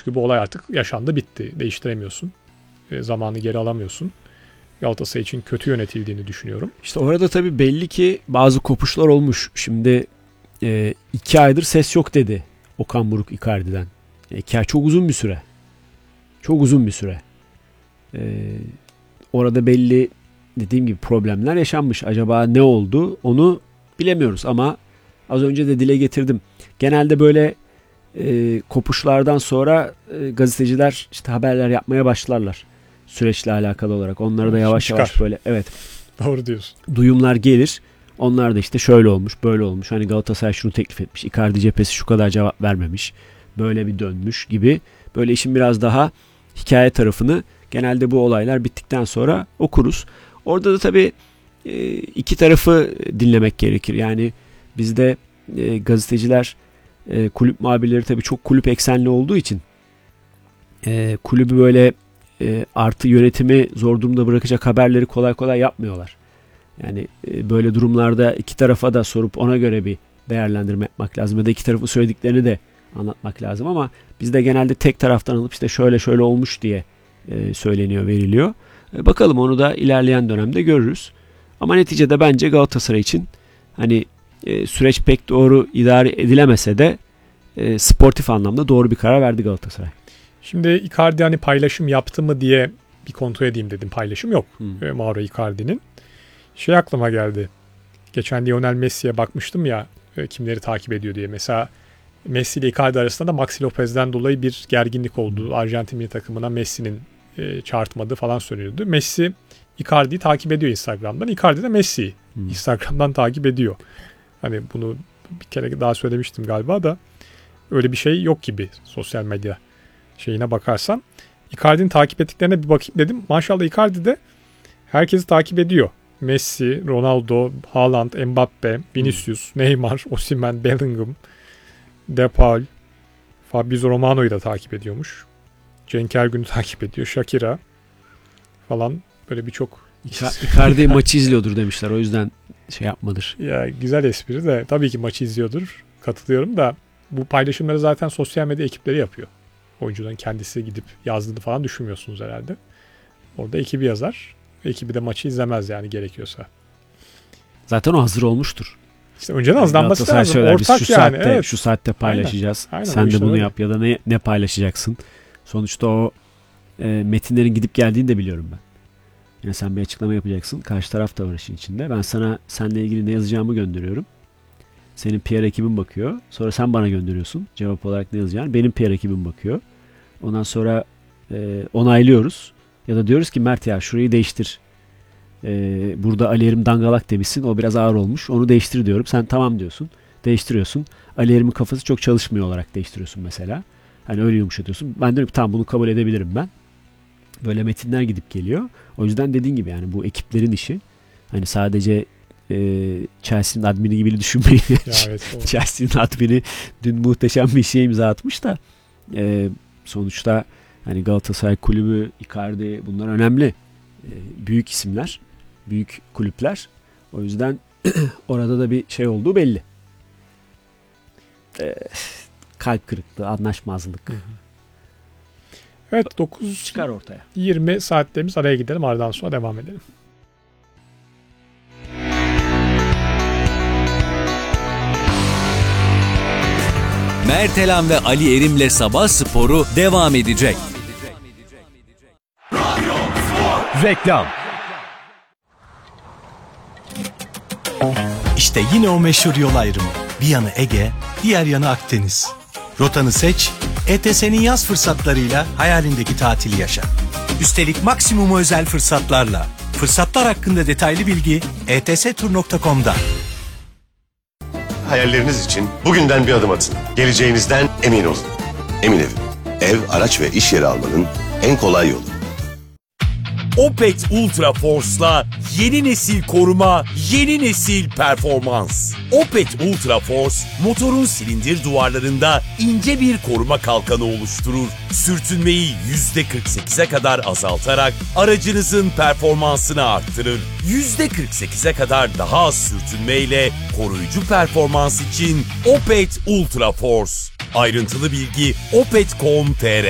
Çünkü bu olay artık yaşandı, bitti. Değiştiremiyorsun. Zamanı geri alamıyorsun. Galatasaray için kötü yönetildiğini düşünüyorum. İşte orada tabii belli ki bazı kopuşlar olmuş. Şimdi 2 aydır ses yok dedi Okan Buruk Icardi'den. 2 ay çok uzun bir süre. Çok uzun bir süre. Orada belli, dediğim gibi, problemler yaşanmış. Acaba ne oldu onu bilemiyoruz ama az önce de dile getirdim. Genelde böyle kopuşlardan sonra gazeteciler işte haberler yapmaya başlarlar. Süreçle alakalı olarak. Onları da yavaş yavaş böyle, evet. Doğru diyorsun. Duyumlar gelir. Onlar da işte şöyle olmuş, böyle olmuş. Hani Galatasaray şunu teklif etmiş. Icardi cephesi şu kadar cevap vermemiş. Böyle bir dönmüş gibi. Böyle işin biraz daha hikaye tarafını genelde bu olaylar bittikten sonra okuruz. Orada da tabii iki tarafı dinlemek gerekir. Yani bizde gazeteciler, kulüp muhabirleri tabii çok kulüp eksenli olduğu için kulübü böyle artı yönetimi zor durumda bırakacak haberleri kolay kolay yapmıyorlar. Yani böyle durumlarda iki tarafa da sorup ona göre bir değerlendirme yapmak lazım. Ya da iki tarafın söylediklerini de anlatmak lazım ama bizde genelde tek taraftan alıp işte şöyle şöyle olmuş diye söyleniyor, veriliyor. Bakalım, onu da ilerleyen dönemde görürüz. Ama neticede bence Galatasaray için hani süreç pek doğru idare edilemese de sportif anlamda doğru bir karar verdi Galatasaray. Şimdi Icardi hani paylaşım yaptı mı diye bir kontrol edeyim dedim. Paylaşım yok. Mauro Icardi'nin. Şey aklıma geldi. Geçen Lionel Messi'ye bakmıştım ya, kimleri takip ediyor diye. Mesela Messi ile Icardi arasında da Maxi Lopez'den dolayı bir gerginlik oldu. Arjantin milli takımına Messi'nin çağırtmadığı falan söyleniyordu. Messi Icardi'yi takip ediyor Instagram'dan. Icardi de Messi'yi Instagram'dan takip ediyor. Hani bunu bir kere daha söylemiştim galiba da öyle bir şey yok gibi sosyal medya şeyine bakarsan. Icardi'nin takip ettiklerine bir bakayım dedim. Maşallah Icardi de herkesi takip ediyor. Messi, Ronaldo, Haaland, Mbappe, Vinicius, Neymar, Osimhen, Bellingham, Depay, Fabrizio Romano'yu da takip ediyormuş. Cenk Ergün'ü takip ediyor. Shakira falan, böyle birçok. Icardi maçı izliyordur demişler. O yüzden şey yapmadır. Ya güzel espri de tabii ki maçı izliyordur. Katılıyorum da bu paylaşımları zaten sosyal medya ekipleri yapıyor. Oyuncuların kendisi gidip yazdığını falan düşünmüyorsunuz herhalde. Orada ekibi yazar. Ekibi de maçı izlemez yani gerekiyorsa. Zaten o hazır olmuştur. İşte önceden hazırlanması lazım. Söyler, ortak biz şu yani. saatte, Evet. şu saatte paylaşacağız. Aynen, sen de bunu öyle yap ya da ne paylaşacaksın. Sonuçta o metinlerin gidip geldiğini de biliyorum ben. Yani sen bir açıklama yapacaksın. Karşı taraf da var işin içinde. Ben sana seninle ilgili ne yazacağımı gönderiyorum. Senin PR ekibin bakıyor. Sonra sen bana gönderiyorsun. Cevap olarak ne yazacağını. Benim PR ekibim bakıyor. Ondan sonra onaylıyoruz. Ya da diyoruz ki Mert ya şurayı değiştir. Burada Ali Erim dangalak demişsin. O biraz ağır olmuş. Onu değiştir diyorum. Sen tamam diyorsun. Değiştiriyorsun. Ali Erim'in kafası çok çalışmıyor olarak değiştiriyorsun mesela. Hani öyle yumuşatıyorsun. Ben diyorum ki tamam, bunu kabul edebilirim ben. Böyle metinler gidip geliyor. O yüzden dediğin gibi yani bu ekiplerin işi. Hani sadece Chelsea'nin admini gibi düşünmeyin. Evet, Chelsea'nin admini dün muhteşem bir şeye imza atmış da sonuçta hani Galatasaray kulübü, Icardi, bunlar önemli. Büyük isimler, büyük kulüpler. O yüzden orada da bir şey olduğu belli. Kalp kırıklığı, anlaşmazlık. Evet, 9 çıkar ortaya. 20 saatlerimiz, araya gidelim, aradan sonra devam edelim. Mertelan ve Ali Erim'le Sabah Sporu devam edecek. Reklam. İşte yine o meşhur yol ayrımı. Bir yanı Ege, diğer yanı Akdeniz. Rotanı seç, ETS'nin yaz fırsatlarıyla hayalindeki tatili yaşa. Üstelik maksimum özel fırsatlarla. Fırsatlar hakkında detaylı bilgi etstur.com'da. Hayalleriniz için bugünden bir adım atın. Geleceğinizden emin olun. Emin Ev. Ev, araç ve iş yeri almanın en kolay yolu. Opet Ultra Force'la yeni nesil koruma, yeni nesil performans. Opet Ultra Force, motorun silindir duvarlarında ince bir koruma kalkanı oluşturur. Sürtünmeyi %48'e kadar azaltarak aracınızın performansını arttırır. %48'e kadar daha az sürtünmeyle koruyucu performans için Opet Ultra Force. Ayrıntılı bilgi opet.com.tr